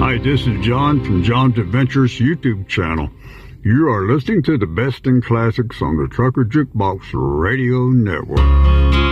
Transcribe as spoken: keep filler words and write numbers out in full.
Hi, this is John from John's Adventures YouTube channel. You are listening to the best in classics on the Trucker Jukebox Radio Network.